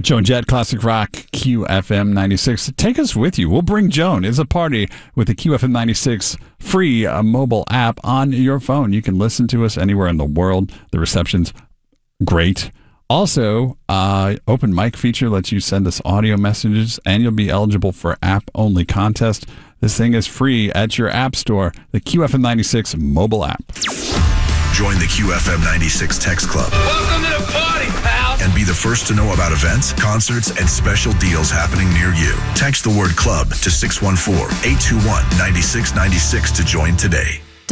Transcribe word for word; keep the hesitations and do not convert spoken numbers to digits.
Joan Jett, Classic Rock, Q F M ninety-six. Take us with you. We'll bring Joan. It's a party with the Q F M ninety-six free uh, mobile app on your phone. You can listen to us anywhere in the world. The reception's great. Also, uh, open mic feature lets you send us audio messages, and you'll be eligible for app-only contest. This thing is free at your app store, the Q F M ninety-six mobile app. Join the Q F M ninety-six Text Club. Welcome to the party, pal. And be the first to know about events, concerts, and special deals happening near you. Text the word club to six one four, eight two one, nine six nine six to join today.